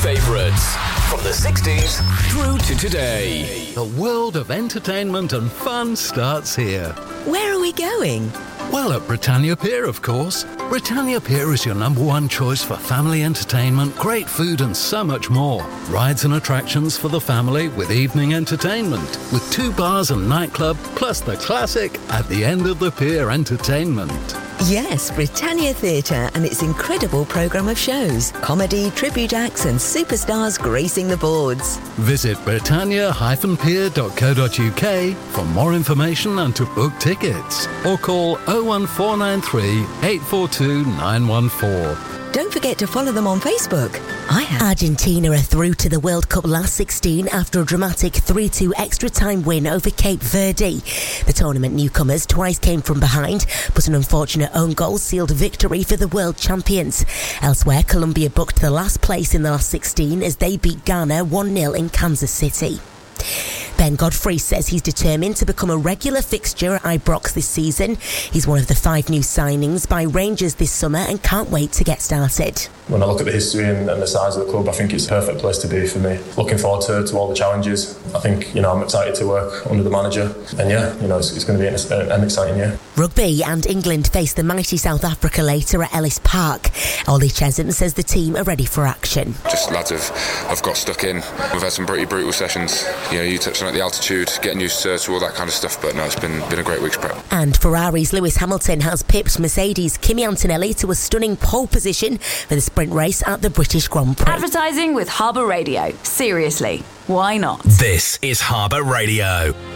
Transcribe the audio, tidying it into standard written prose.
favourites from the 60s through to today. The world of entertainment and fun starts here. Where are we going? Well, at Britannia Pier, of course. Britannia Pier is your number one choice for family entertainment, great food and so much more. Rides and attractions for the family with evening entertainment, with 2 bars and nightclub, plus the classic At the End of the Pier entertainment. Yes, Britannia Theatre and its incredible programme of shows, comedy, tribute acts and superstars gracing the boards. Visit britannia-pier.co.uk for more information and to book tickets. Or call 01493 842 914. Don't forget to follow them on Facebook. I have. Argentina are through to the World Cup last 16 after a dramatic 3-2 extra time win over Cape Verde. The tournament newcomers twice came from behind, but an unfortunate own goal sealed victory for the world champions. Elsewhere, Colombia booked the last place in the last 16 as they beat Ghana 1-0 in Kansas City. Ben Godfrey says he's determined to become a regular fixture at Ibrox this season. He's one of the 5 new signings by Rangers this summer and can't wait to get started. When I look at the history and the size of the club, I think it's a perfect place to be for me. Looking forward to all the challenges. I think, I'm excited to work under the manager. And it's going to be an exciting year. Rugby and England face the mighty South Africa later at Ellis Park. Ollie Chesant says the team are ready for action. Just lads have got stuck in. We've had some pretty brutal sessions. You touched on the altitude, getting used to all that kind of stuff, but no, it's been a great week's prep. And Ferrari's Lewis Hamilton has pipped Mercedes' Kimi Antonelli to a stunning pole position for the sprint race at the British Grand Prix. Advertising with Harbour Radio. Seriously, why not? This is Harbour Radio.